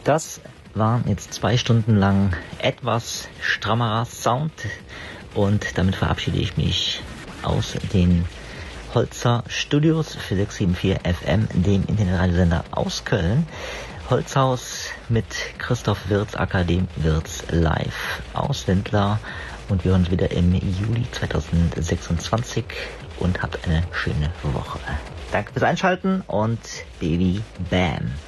Das waren jetzt 2 Stunden lang etwas strammerer Sound und damit verabschiede ich mich aus den Holzer Studios für 674 FM, dem Internetradiosender aus Köln. Holzhaus mit Christoph Wirz, Akadem Wirz live aus Lindlar, und wir hören uns wieder im Juli 2026 und habt eine schöne Woche. Danke fürs Einschalten und Baby Bam.